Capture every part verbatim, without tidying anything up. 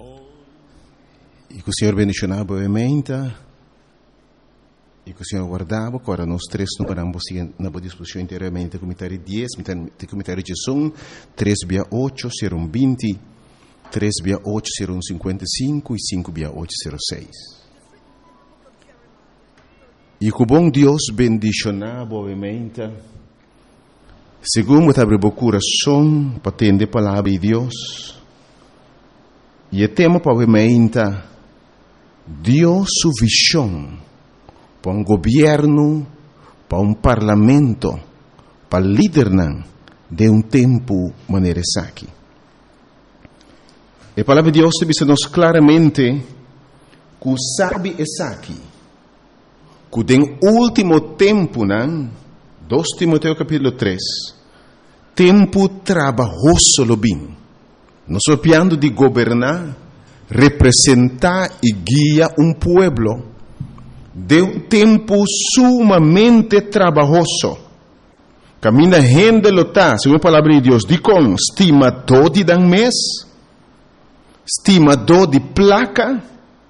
E que o Senhor bendicionava obviamente, e que o Senhor guardava, agora nós três não paramos na disposição inteiramente, comentário dez, comentário de som, três via oito, serão vinte, três via oito, serão cinquenta e cinco, e cinco via oito, serão seis. E que o bom Deus bendicionava obviamente, segundo abre o coração, para atender a palavra de Deus, e o tema obviamente, Deus sua visão para um governo, para um parlamento, para liderar de um tempo maneira aqui. A palavra de Deus diz-nos claramente que sabe essa aqui, que no último tempo, dois Timoteo capítulo três, tempo trabalhoso lo bem. Nós estamos falando de governar, representar e guiar um pueblo de um tempo sumamente trabalhoso. Camina gente lota, segundo a palavra de Deus, diz com estimador de dan mês, estimador de placa,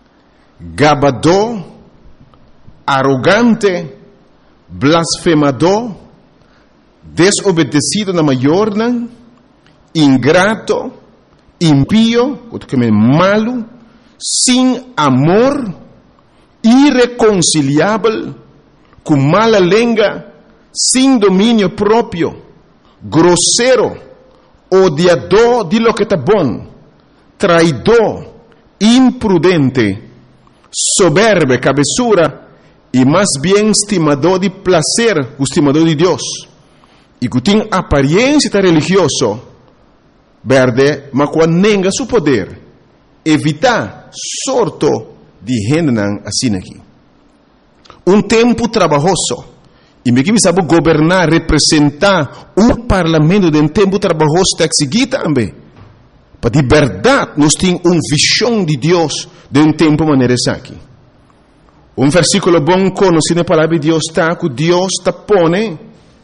gabador, arrogante, blasfemador, desobedecido na maior, ingrato, impío, malo, sem amor, irreconciliável, com mala língua, sem domínio próprio, grosseiro, odiador de lo que está bom, traidor, imprudente, soberbo, cabeçura, e mais bem estimador de prazer, estimador de Deus, e que tem aparência religiosa, verde, mas quando nega seu poder, evitar sorto de gente assim aqui. Um tempo trabalhoso. E me que sabe governar, representar um parlamento de um tempo trabalhoso está aqui também. Para de verdade, nós temos uma visão de Deus de um tempo maneira aqui. Um versículo bom conhecido na palavra de Deus está que Deus está pone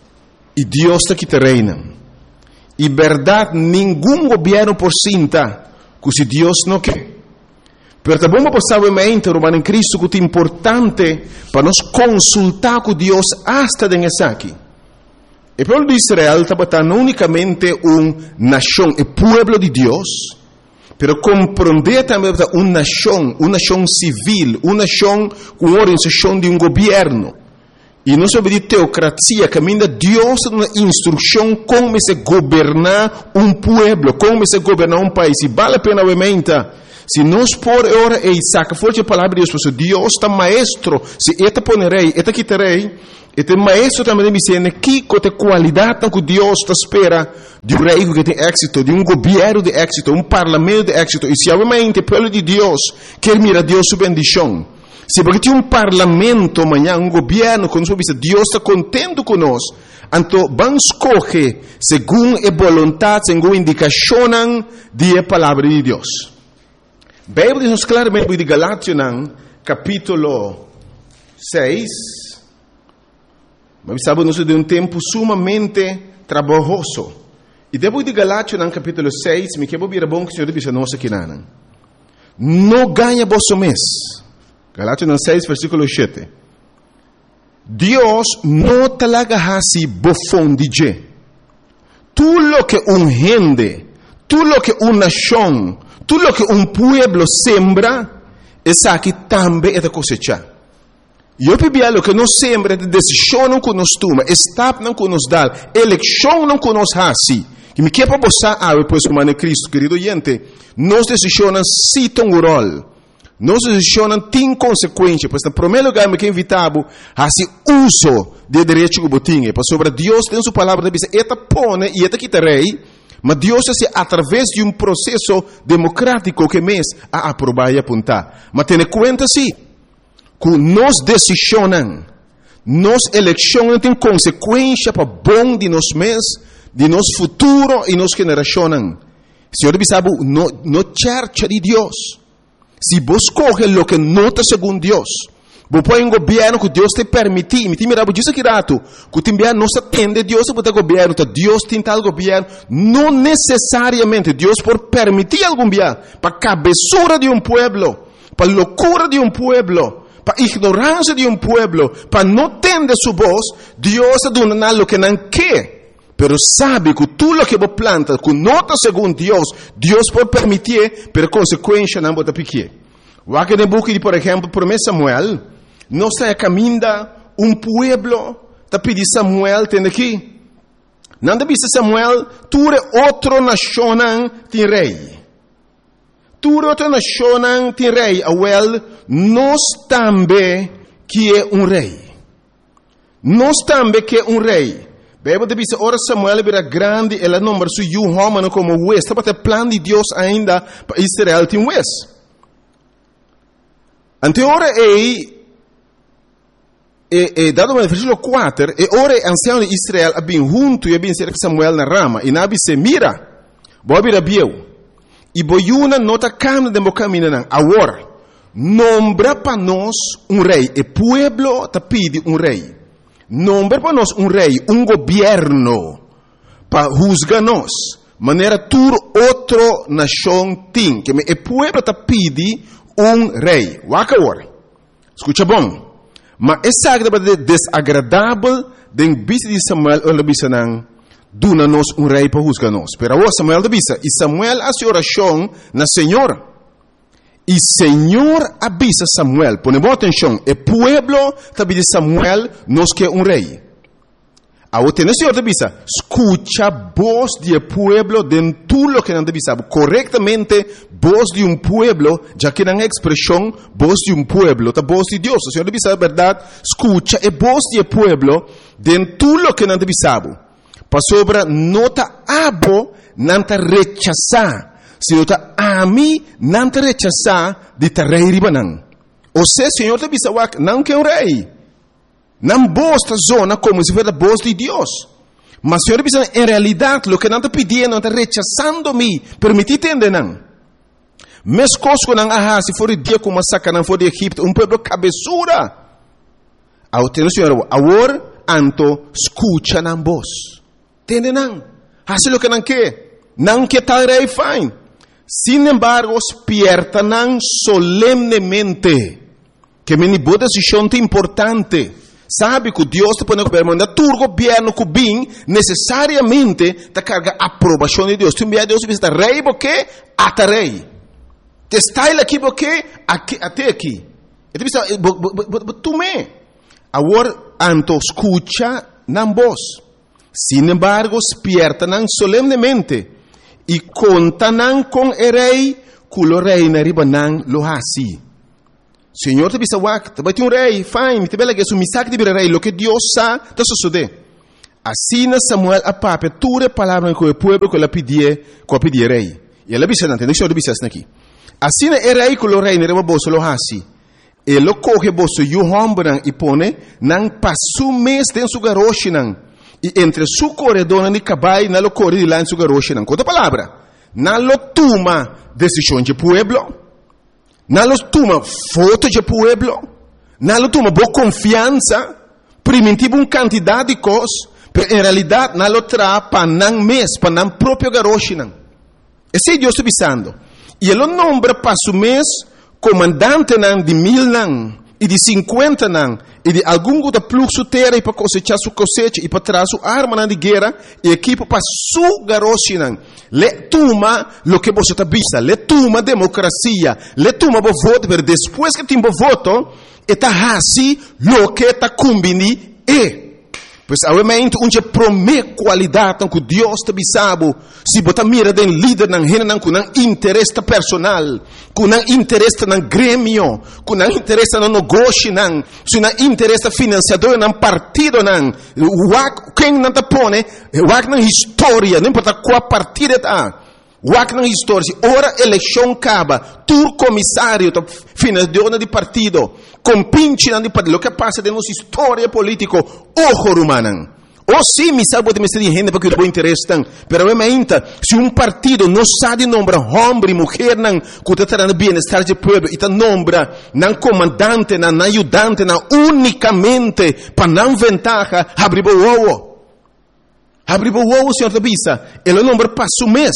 e Deus está que te reina. E verdade, nenhum governo por cinta, que se Deus não quer. Pero também vamos passar o momento, em Cristo, que é importante para nós consultar com Deus hasta dentro aqui. O povo de Israel está não unicamente uma nação, o povo de Deus, pero compreender também uma nação, uma nação civil, uma nação com organização de um governo. E não sobre de teocracia, caminha Deus uma instrução como se governar um povo, como se governar um país. E vale a pena, obviamente, se nós por hora e saca forte a palavra de Deus, Deus está maestro, se eta ponerei, eta quitarei, eta maestro também me diz que com a qualidade que Deus está espera de um rei que tem êxito, de um governo de êxito, um parlamento de êxito. E se obviamente o povo de Deus quer mirar Deus sua bendição, se porque tem um parlamento amanhã, um governo, quando Deus está contente conosco, então vamos escolher segundo a vontade, segundo a indicação da palavra de Deus. A Bíblia diz claramente de Galátias, capítulo seis, mas sabe, nós de um tempo sumamente trabalhoso. E depois de Galátias, capítulo seis, me quero vir a bom que o Senhor diz a nós aqui, não ganha vosso mês. Galátias seis, versículo sete. Deus não talaga hasi bofón de je. Tudo lo que um gente, tudo lo que uma nação, tudo lo que um pueblo sembra, essa aqui também é da cosecha. E eu pedi lo que nós sembra, de decisão não que nós toma, estado não que nos dá, eleição não que nos hasi. E me quer para você, ah, depois como é Cristo, querido gente, nós decisões citam o rol. Nós decisões têm consequências, pois, no primeiro lugar, me quer invitar a se uso de direito que botinha, pois sobre Deus tem sua palavra, diz, eta pone e eta quitarei, mas Deus é através de um processo democrático que mês a aprovar e apontar. Mas tenha conta sim, que nós decisões, nós eleições têm consequências para bom de nós mês, de nosso futuro e nossa geração. Senhor, sabe, no, no church de Deus. Se vos coge lo que nota segundo Deus, Bom põe um governo que Deus te permite, me te mira disso aqui rato, que te envia não se atende Deus para o governo, tá Deus tem tal governo, não necessariamente Deus por permitir algum governo, para cabeçura de um pueblo, para loucura de um pueblo, para ignorância de um pueblo, para não tender sua voz, Deus está dando algo que não quer, pero sabe que tudo o que você planta, que nota segundo Deus, Deus por permitir, pero consequência não pode pequer. O aqui no book de, por exemplo, primeiro Samuel, não está caminhando um pueblo, está pedindo Samuel, tem aqui. Não deve ser Samuel, tu é outra nação, tem rei. Tu é outra nação, tem rei. Awel, nós também que é um rei. Nós também que é um rei. Bem, deve ser, ora Samuel era grande, ela não mas o homem como o West. Está o plano de Deus ainda para Israel tem West. Ante ora é E, e dado no versículo quatro, e ora ancião de Israel abin junto e abin cerca Samuel na rama, e nabi se mira, bobi rabieu, e boiuna nota camna de mocamina nan, agora, nombra para nós um rei, e pueblo te pide um rei, nombra para nós um rei, um governo, para juzgar nós, maneira tur outro nação tem, que e pueblo te pide um rei, waka agora, escuta bom, mas essa é desagradável den bisa de Samuel ou bisa nang duna nos um rei para juzgar nós. Pero agora Samuel de bisa e Samuel hace oração na Senhor. E Senhor avisa Samuel, pone boa atenção, e pueblo tabi de Samuel nos que um rei. Agora tem o Senhor de bisa, escucha voz de pueblo den tudo que não de bisa, corretamente voz de um pueblo, já que não é expressão voz de um pueblo, tá voz de Deus. O Senhor de bisa, verdade, escucha e voz de pueblo den tudo que não de bisa. Para sobra nota abo não te rechazar, se nota a mim não te rechazar de te rei ribanan. Ou seja, Senhor de bisa, não que é um rei. Não bosta zona como se fosse a voz de Deus. Mas Senhor, em realidade, o que não está pedindo, não está rechazando-me, permitir entender, não. Mas coisas que não há, se for o dia como saca, não for de Egipto, um povo cabeçura. Ao ter o Senhor, agora, anto, escucha na voz. Entende, não? Hace o que não quer. Não quer tal rei, fine. Sin embargo, despierta, não, solemnemente. Que me boa decisão é importante. Sabe que Deus te põe no governo, mas o governo que vem necessariamente te carga a aprovação de Deus. Tu me Deus visita rei porque até rei. Te está ele aqui porque até aqui. E tu pensa, tu me. Agora, anto escucha na voz. Sin embargo, despierta nan solemnemente e conta nan com o rei, que o rei na riba nan lo hasi. Senhor te bisa wak, te bati um rei, fine, te bela que um misak de rei, lo que Deus sa, te sucede. Assim Samuel a pape, ture palavra com o povo que ela pedia, que ela pedia rei. E ela bisa não tem, deixa eu bisa aqui. Assim é rei que o rei nere boso lo hasi. Ele coge boso yu hombran e pone nan pasu mês den su garoshi nan. E entre su corredor e cabai na lo corre de lá em su garoshi nan. Quanta palavra? Na lo toma decisão de pueblo. Na lo toma foto de pueblo, na lo toma boa confiança, primitivo um quantidade de coisas, mas em realidade na lo tra para não mês, para não próprio garoche não. Esse é Deus está avisando. E ele nombra para o mês comandante não de mil não, e de cinquenta não, e de algum outro fluxo terra e para cosechar sua cosecha e para trazer sua arma não de guerra e equipo para sua garoche não. Le toma lo que você está vista, le toma democracia, le toma o voto, mas depois que tem o voto, está assim lo que está combini e. Pois obviamente onde promete qualidade que Deus te bisabo, se botar mira den líder não rena não com interesse personal, com interesse no grêmio, com interesse no negócio não, se não interesse financiador não partido não, o quem não te põe, o na história, não importa qual partido está. Wak na história, ora eleição acaba, tu comissário, financiador de partido, compinche de partido, o que passa de nossa história política, ojo rumanan, O sim, mi sa bote me se gente porque o interesse tan, pero ainda se um partido não sabe nombrar homem e mulher nan que está no bem-estar do povo, e tá nombra nan comandante, nan ajudante, nan unicamente para não ventaja, abriu o ovo. Abriu o ovo, senhor Tabisa, ele nombra para su mês.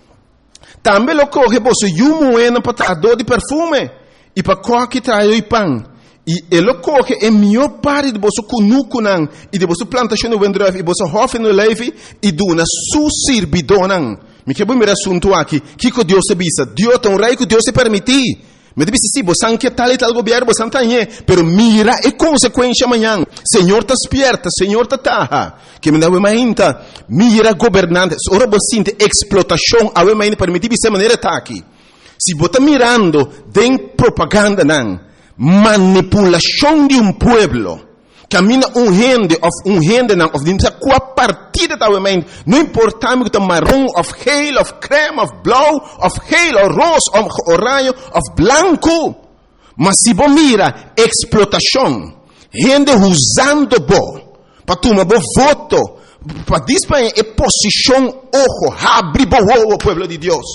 Também lo coge você e um moeda para trazer de perfume e para coque trazer o pão. E ele coge a melhor parte de você cunucunan e de você plantação no vendreve e você hofe no leve e duna su servidor. Me quero ver assunto aqui. Que que Deus se bisa? Deus tem um rei que Deus se permitir. Me diz sim, você não quer tal e tal governo, você não tem, pero mira a consequência amanhã. Senhor está esperta, Senhor está taha. Que me dá uma ainda, mira governantes. Ora você sente explotação, a uma ainda permitir dessa maneira tá aqui. Se você está mirando, tem propaganda não. Manipulação de um pueblo. Camina um rende, of um rende não, of dimsa qua partida da mente. Não importa o que marrom, of geel, of creme, of blauw, of geel, of rosa, of orange, of blanco. Mas se você mira explotação, rende usando bo, para tomar bo voto, para disparar a posição ojo, abre bo o pueblo de Deus.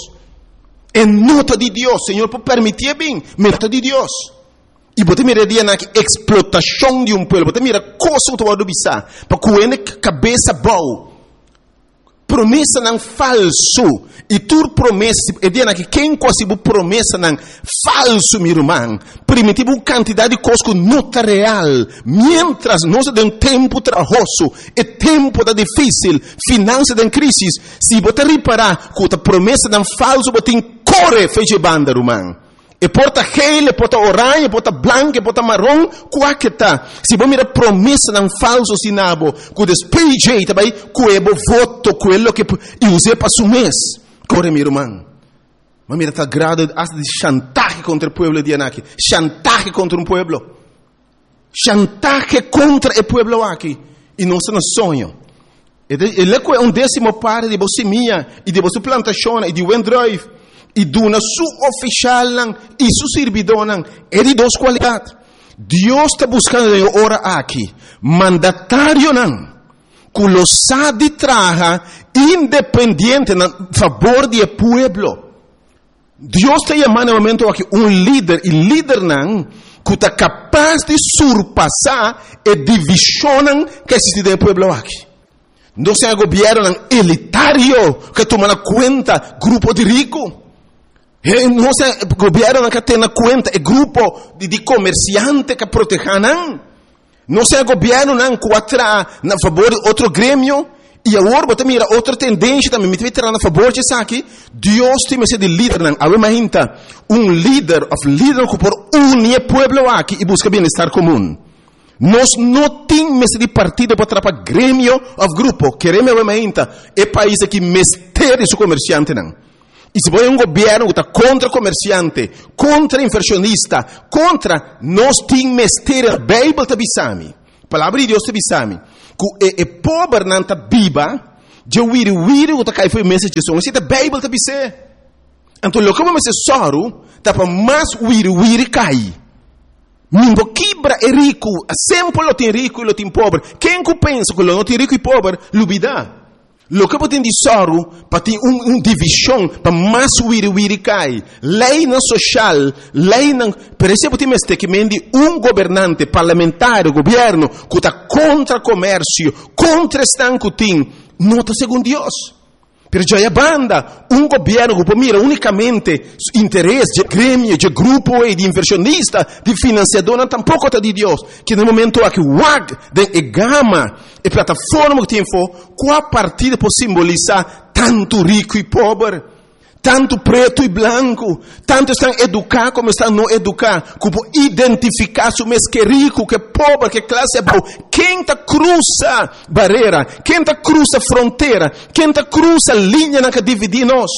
É nota de Deus, Senhor, por permitir bem, nota de Deus. E você mira dia na explotação de um povo, você mira coisa que você bisa, para que cabeça boa, promessa não falso, e tu promessa, e dia na que quem quase promessa não falso, meu irmão, primitivo uma quantidade de coisas que não está real, mientras nós de um tempo trabalhoso, e tempo da difícil, finança da crise, se você reparar que a promessa não falso, você corre feche banda, irmão. E porta gel, e porta orange, e porta branco, e porta marrom, qual que tá? Se você mira promessa não falso sinabo, que despeje, também, que é o voto, que é o que eu usei para o mês. Corre, meu irmão. Mas mira, está grado de chantaje contra o povo de Anaki. Chantaje contra um povo. Chantaje contra o povo aqui. E não se nos sonho. Ele é um décimo parte de você minha, e de você plantação, e de Wendrive. E duna su oficial e su servidor é de duas qualidades. Deus está buscando ora aqui mandatário não, que lo sabe traja independente na favor do povo. Deus está chamando no momento aqui um líder e líder não que está capaz de surpassar a divisão que existe no povo aqui. Não se é governo elitário que toma conta grupo de ricos. Não é o governo que tem na conta, é grupo de, de comerciantes que protegem. Não é o governo que atra na favor de outro grêmio. E agora você mira outra tendência também, me vai na favor de isso aqui. Deus tem esse de líder, não. Agora imagina, um líder, of líder que por unir o povo aqui e busca bem-estar comum. Nós não temos esse de partido para atrapalhar grêmio of grupo. Queremos imagina, é país que mestre esse comerciante, não. E se você é um governo que está contra o comerciante, contra o inversionista, contra, nós temos mestre, a Bíblia está bisami, a palavra de Deus está bisami, que é pobre não está viva, de wiri wiri que está caindo foi mensagem de som, se a Bíblia está bisé. Então, o que vamos ser soro, está para mais wiri wiri cair. Ninguém quebra é rico, sempre lo tem rico e lo tem pobre. Quem que pensa que lo não tem rico e pobre, lubida. Lo que você tem de soro, para ter uma um divisão, para mais wiri wiri cai. Lei não social, lei não... Por exemplo, tem este que mende um governante parlamentar, governo, que está contra o comércio, contra o estanco tem, não está segundo Deus. Pero já é banda, um governo que mira unicamente interesse de grêmio, de grupo e de inversionista, de financiador, não tampouco está de Deus. Que no momento aqui, o W A G, de gama e plataforma que tem for, qual partida pode simbolizar tanto rico e pobre, tanto preto e branco, tanto estão educados como estão não educados, que pode identificar se o mês que é rico, que é pobre, que classe é boa. Quem está cruza barreira, quem está cruza fronteira, quem está cruza linha na que divide nós.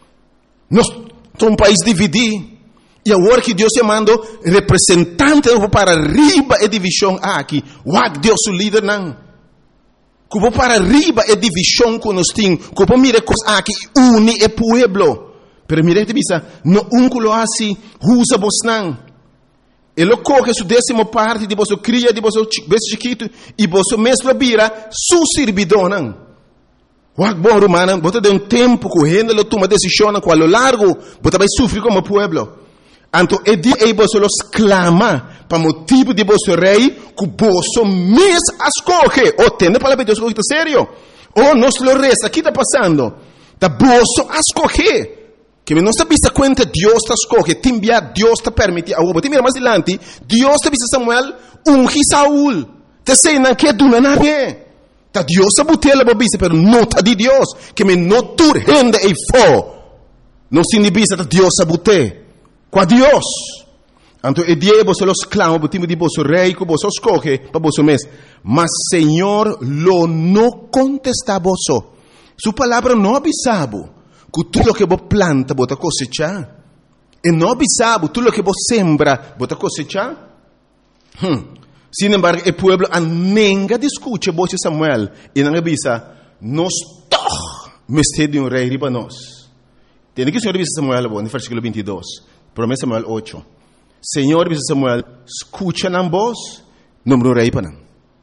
Nós somos um país dividido. E agora que Deus te mandou representante para arriba a divisão aqui, o A G Deus o líder não. Que para arriba é divisão que nós temos. Que mira coisas aqui, une o povo. Pero mira que bisa, no um que lo assim, usa vos não. Ele coge su décima parte de vosso cria, de vosso bebê chiquito, e vosso mesmo vira su servidor. Wak bom romano, bota de um tempo correndo, ele toma decisão com a lo largo, bota vai sofrer como pueblo. Então, é dia aí vosso los clama, para motivo de vosso rei, que vosso mes escoge. Ou tem a palavra de Deus, que está sério. Ou nós lo resta, aqui está passando. Da vosso escoge. Que não se vista conta, Deus te escoge, te envia, Deus te permite. Agora, te mira mais adiante, Deus te vista Samuel, ungi Saúl. Te sei, não quer do nadie. Ta Deus te botella, bobisa, pero não ta de Deus. Que me não tur rende e fo. Não se inibisa, ta Deus te bote. Qua Deus. Então, e dia você los clama, botimo de vosso rei, que você escoge, para vosso mes. Mas, Senhor, lo não contesta vosso. Su palavra não avisabo. Que tudo que você planta, você cosechar. E não avisabo, tudo que você sembra, você cosechar. Hum. Sin embargo, o pueblo anenga discute voce Samuel. E não avisa, nós toch, mestre de um rei riba nós. Tem que o Senhor avisa Samuel, no versículo vinte e dois. Promessa Samuel oito. Senhor avisa Samuel, escucha na voz, número rei para não.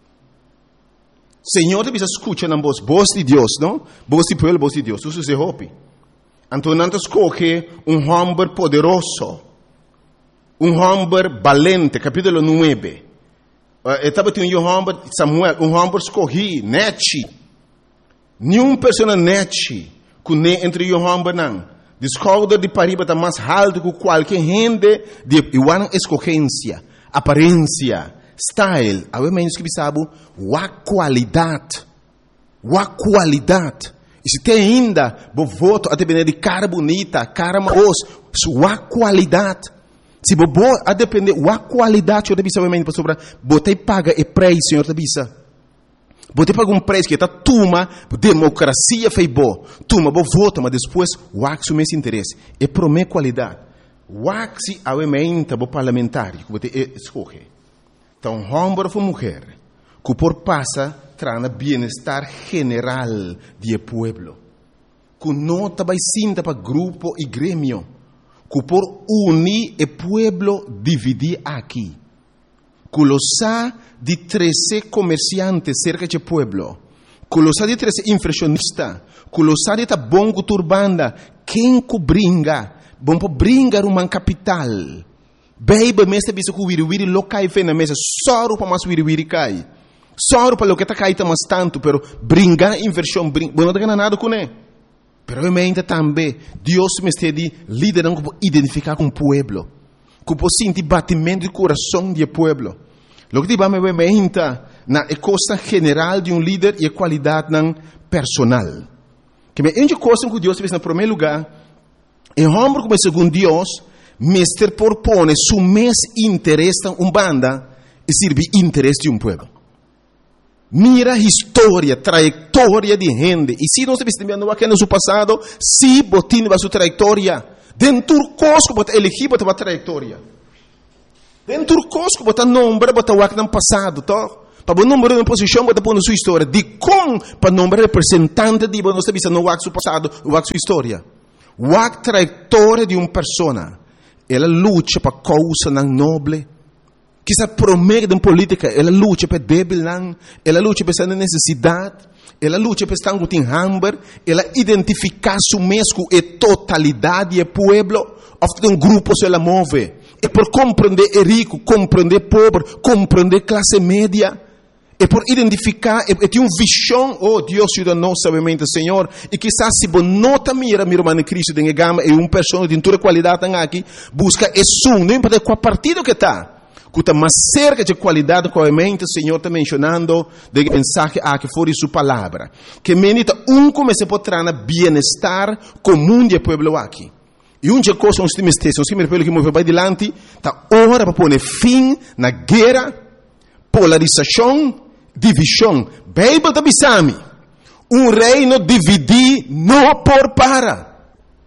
Senhor avisa, escucha na voz, voz de Deus, não? Voz de pueblo, voz de Deus. Isso se hope. Então, não escoge um homem poderoso, um homem valente, capítulo nove. Estava tendo um homem, Samuel, um homem escolhi, nete. Nenhuma pessoa nete, que nem entre um homem não. Descobre de pariba está mais alto que qualquer gente de igual escorrência, aparência, style. A ver menos que sabe, a qualidade, a qualidade. E se tem ainda, bo voto a depender de cara bonita, cara maos, sua qualidade. Se bo a depender da qualidade, eu te bisa obviamente para sobrar, botei paga e preço, senhor te bisa. Botei paga um preço que está tuma, democracia fez bo, tuma bo voto, mas depois o axo mais interesse e promete qualidade. O axo obviamente bo parlamentar, que botei escolhe. Então, homem ou mulher, que por passa trana bem-estar general do pueblo, que não está vai sinta para grupo e grêmio. Que por unir o pueblo dividir aqui. Que lo sa de treze comerciantes cerca de pueblo. Que lo sa de treze inflacionistas. Que lo sa de ta bongo turbanda. Quem que bringa? Bom para bringar uma capital. Beiba mesta bisa que wiri wiri lo cai fe na mesa. Soro para mais wiri wiri cai. Soro para lo que ta cai ta mas tanto. Pero bringar inversão. Bom não tá ganhando nada com ele. Pero realmente também, Deus me está liderando para identificar com o pueblo. Que para sentir batimento do coração do pueblo. Lo que vamos ver realmente na coisa general de um líder e a qualidade personal. Que é uma coisa que Deus fez no primeiro lugar. E o homem como segundo Deus, mestre propõe seu mais interesse em uma banda e serve interesse de um pueblo. Mira a história, trajetória de gente. E se não se viste vendo aqui no seu passado, se botin a sua trajetória, dentro do cosco, bota elegir, bota a trajetória. Dentro do cosco, bota nome, bota o que no passado, tá? Para o número de posição, bota pôr na sua história. De como, para o nome representante de você, não se viste no seu passado, o sua história. A trajetória de uma pessoa, ela luta para causa não nobre. Que se promete em política, ela luta para débil, ela luta para essa necessidade, ela luta para estar com hambre, ela identifica su mesmo e totalidade do pueblo, ou um grupo se ela move. É por compreender o rico, compreender o pobre, compreender a classe média, é por identificar, é ter uma visão, oh Deus ajuda-nos, sabemente, Senhor, e quizás se você nota mira, meu irmão em Cristo, tem gama, é uma pessoa de toda qualidade aqui, busca isso, não importa qual partido que está. Que está mais cerca de qualidade, obviamente, o Senhor está mencionando de mensagem a que for sua palavra. Que menita um comece a botar na bem-estar comum do povo aqui. E uma coisa, nós temos textos, que o povo que move para adiante, está hora para pôr fim na guerra, polarização, divisão. Bíblia está bisami. Um reino dividir não por para.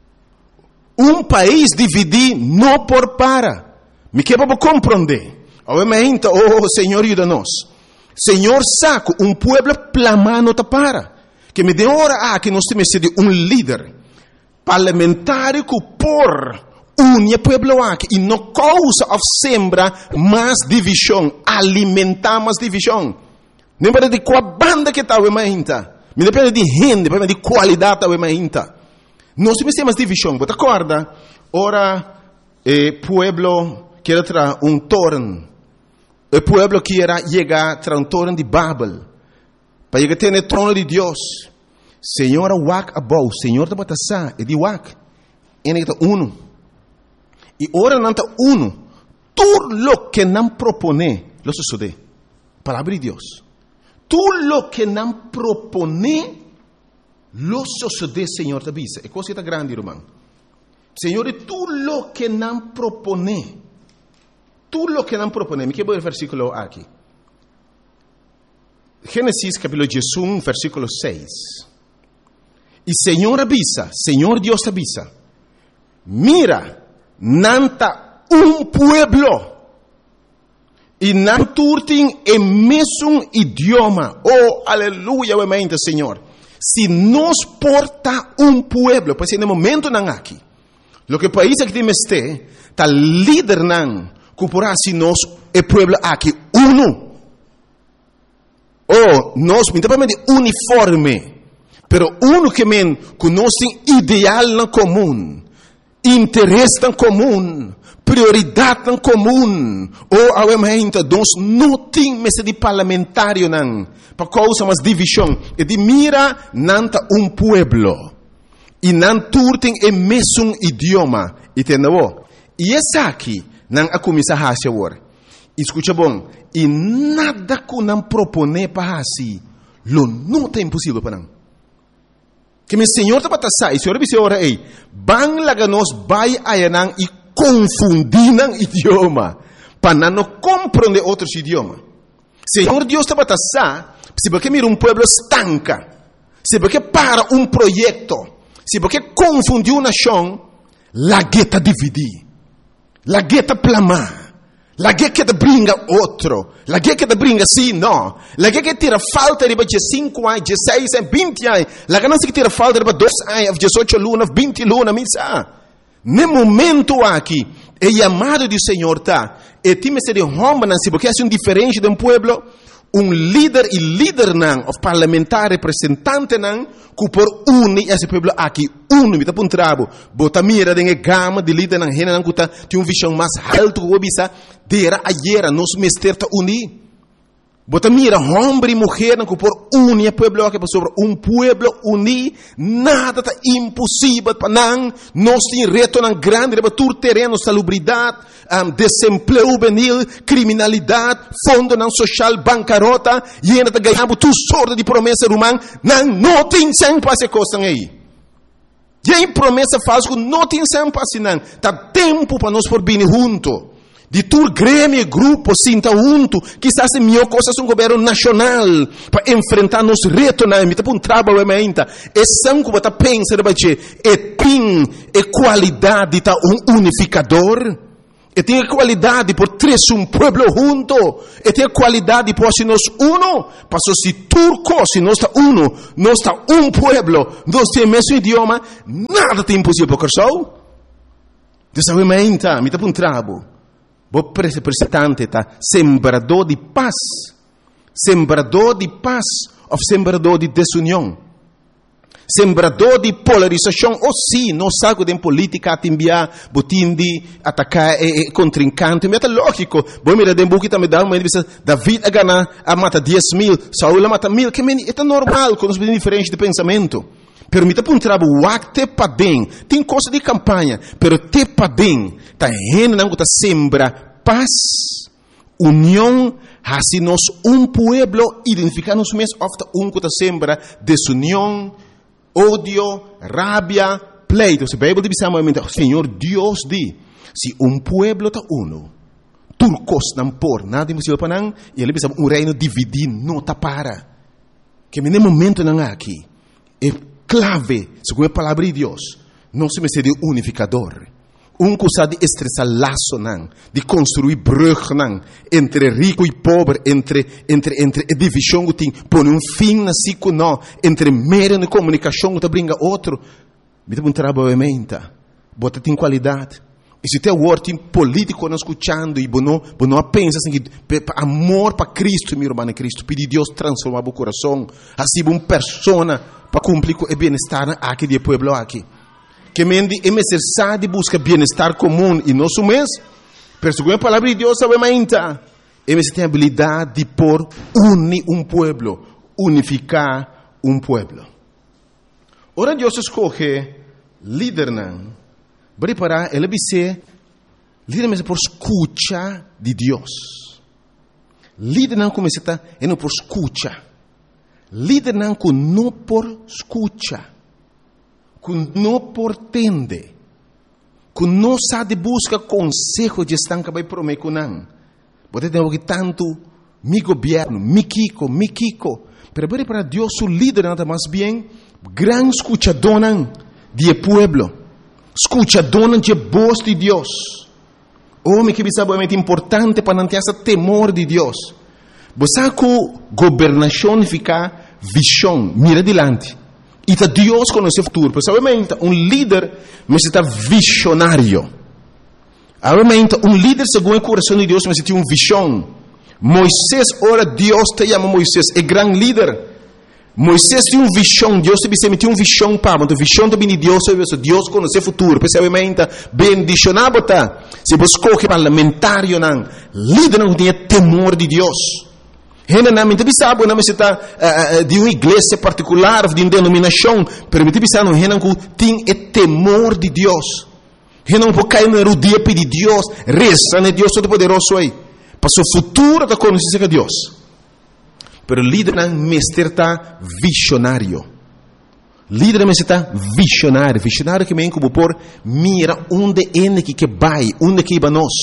Um país dividir não por para. Me quer para compreender. Obviamente, oh Senhor, ajuda-nos. Senhor, saco, um pueblo plamando ta para. Que me dê hora a que nós temos de um líder parlamentar que por une pueblo aqui e não causa of sembra mais divisão, alimentar mais divisão. Não depende de qual banda que está o emainta, não depende de gente, depende de qualidade da emainta. Não se tem mais divisão, você acorda? Ora, o pueblo quer trazer um torno, o pueblo quer chegar a um torno de Babel, para chegar a ter o trono de Deus. Senhor, wak abou, Senhor está batasa, e de wak, e não está uno. E ora não está uno, tudo lo que não propone, lo sucede. Palavra de Deus. Tudo lo que não propone, lo sucede, Senhor, está bisa. É coisa grande, irmão. Senhor, tudo lo que não propone, tudo lo que não propone. Me quero ver o versículo aqui. Gênesis capítulo um, versículo seis. E Senhor avisa, Senhor Deus avisa, mira, nanta um pueblo, e não turtem o mesmo idioma. Oh, aleluia, o mente, Senhor. Se nos porta um pueblo, pois no momento não aqui, lo que país que temos este, tá líder não, cuporá se nós o pueblo aqui uno. Oh, nós, principalmente uniforme. Pero uno que men conhece ideal na comum, interesse na comum, prioridade na comum. Ou ao momento nós não temos de parlamentário não, para causa mais divisão. E de mira nanta um pueblo e não turtem o mesmo idioma. E tenho. E essa aqui não a começar a fazer agora. Escuta bom. E nada que não propone para assim, lo não é impossível para não. Que meu Senhor está batasa, e o Senhor disse ora ei, bang laga nos vai ayanang e confundinan idioma, para não compreender outros idiomas. Senhor Deus está batasa, se porque mira um pueblo estanca, se porque para um projeto, se porque confundiu uma nação, la gueta dividir, la gueta plamar. La che che ti bringa outro, la che che ti bringa sì, no, la che che tira falta di cinque anni, sei anni, venti anni, la che non si tira falta di due anni, diciotto luna, venti luna, mi sa. Nel momento aqui, é chamado do Senhor tá, e time se de homem não se porque é um diferente de um pueblo, um líder e líder não, of parlamentar representante não, que por unir esse pueblo aqui, uno, me tá um trabo, bota mira de gama de líder não, rena não, que tá, tem uma visão mais alta que o bisa, dera ayer, nos mester tá unir. Bota mira, homem e mulher não, que por unir o pueblo aqui, sobre um pueblo unir, nada tá impossível para não, nós tem reto não grande, de bater terreno, salubridade, um, desemprego juvenil, criminalidade, fundo não social, bancarrota, e ainda tá ganhando tudo sorte de promessa humana, não, não tem sem para essa coisa aí. E aí promessa falsa que não tem sem para assim, não, tá tempo para nós por vir junto. De tur grêmio e grupo sinta junto, quizás em minha coisa um governo nacional para enfrentar nos retos na emita para um trabalho ementa. É sangue que você pensa de baixo, é tem é qualidade tá um unificador, é tem qualidade por três um pueblo junto, é tem qualidade por se nós uno, passo se turco se nós está uno, nós está um pueblo, nós temos o mesmo idioma, nada tem impossível para o dessa ementa, emita para um trabalho. Vou representante tá sembrador de paz, sembrador de paz ou sembrador de desunião, sembrador de polarização. Ou sim, não sabe de política a enviar, botim de atacar e, e contrincante. Mas é lógico. Vou mirar de um pouco também dá uma entrevista. David a ganhar a mata dez mil, Saul a mata mil. Que é normal quando nós diferentes de pensamento. Permita para um trabalho, o te padem, tem coisa de campanha, pero te padem, tá rena não tá sembra paz, união, assim nós um pueblo identificar-nos mesmo, ofta um que tá sembra desunião, ódio, rabia, pleito. Se a Bíblia dizamente, Senhor Deus diz, se um pueblo tá uno, turcos não por nada impossível para não, e ele diz um reino dividido não tá para, que no momento não há aqui, é clave, segundo a palavra de Deus, não se me de unificador. Um coisa de estressar laço, não, de construir brug, não, entre rico e pobre, entre, entre, entre a divisão que tem, põe um fim na cico, não, entre meio de comunicação que brinca outro. Me dá um trabalho em mente, bota tem qualidade. E se tem um político não escutando e não, não pensa assim, que amor para Cristo, meu irmão Cristo, pedir Deus transformar o coração, assim uma pessoa para cumprir com o bem-estar aqui do povo aqui. Que mendi é necessário buscar bem-estar comum e nosso mês, pero segundo a palavra de Deus, sabe mais é necessário ter a habilidade de por unir um povo, unificar um povo. Ora Deus escolhe líder não. Preparar, ele vai ser líder por escuta de Deus. Líder não começa a é não por escuta. Líder não com não por escuta. Com não por tende. Com não sabe busca consejo de estar que vai prometer com não. Pode ter que tanto mi governo, mi Kiko, mi Kiko. Pero para Deus o líder não está mais bem gran escuchador de pueblo. Escucha, dona de voz de Deus. Homem que sabe é importante para não ter esse temor de Deus. Você com governação fica visão, mira adiante. E tá Deus conhece o futuro. Porque obviamente um líder necessita visionário. Obviamente um líder segundo o coração de Deus necessita uma visão. Moisés, ora Deus te chama Moisés, é grande líder. Moisés tinha uma visão, Deus te disse, tinha uma visão para, mas a visão também de Deus, Deus conhece o futuro, percebamente, bendicionado, se você escolhe parlamentário, não, líder não tem temor de Deus. Ele não me sabe, não está de uma igreja particular, de uma denominação, mas me sabe, não, ele não tem temor de Deus. Ele não pode cair no dia pedir Deus, reza, né, Deus todo-poderoso aí, para o futuro da conhecer de Deus. Pero líder não mestre está visionário. Líder não está visionário. Visionário que vem como por mira onde é que vai, onde que vai nós.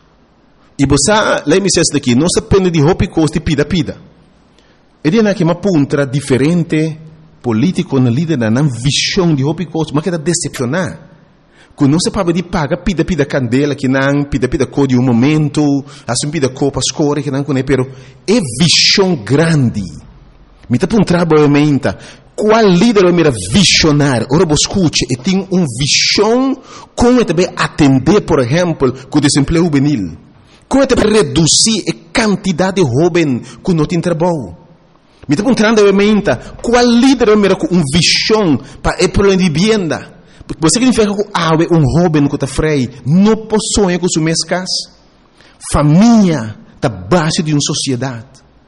E você, lá me diz daqui, não se depende de roupa e costa e pida, pida. Ele é que uma ponta diferente político na líder não visão de roupa e costa, mas que está decepcionar. Quando não se pode de paga, pida, pida candela, que não, pida, pida cor de um momento, assim pida cor para escolher, que não conhece, pero é visão grande. Me está apontando, obviamente, qual líder é mera visionário? Ora, você escute, e tem uma visão como também atender, por exemplo, com o desemprego juvenil. Como também reduzir a quantidade de jovens que não tem trabalho. Me está apontando, obviamente, qual líder é mera com uma visão para o problema de vivienda. Você significa que há um jovem que está freio, não possui com suas casas. Família está base de uma sociedade.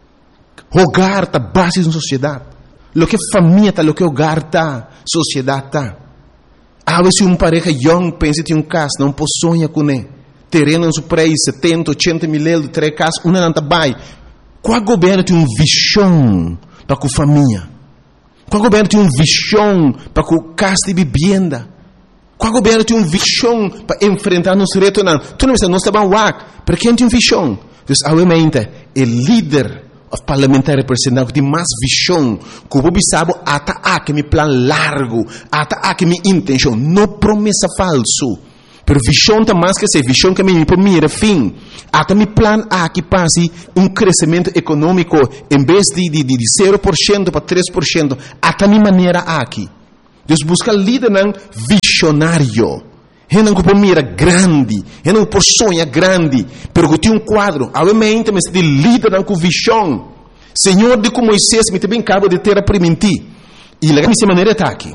Hogar está base de uma sociedade. Lo que família está, lo que hogar está, sociedade está. Há vezes uma pareja young pensa que tem um casa, não possui com ele. Terreno no seu preço, setenta, oitenta mil euros, três casas, uma não está bem. Qual governo tem uma visão para a família? Qual governo tem uma visão para a casa de vivienda? Qual governo tem uma visão para enfrentar nosso reto? Não, tu não está, não está bem lá. Para quem tem uma visão? Então, obviamente, o líder parlamentar representante tem mais visão. Que o povo sabe, até aqui meu plano largo, até aqui minha intenção, não promessa falso. Pero visão está mais que ser visão que me por mim era fim. Até meu plano aqui passe um crescimento econômico em vez de, de, de zero por cento para três por cento. Até minha maneira aqui. Deus busca líder não visionário. Ele não por mira grande, ele não por sonha grande, pero que tem um quadro. Obviamente, mas de líder não com visão. Senhor, de como Moisés me também acaba de ter a permitir. E lá minha maneira está aqui.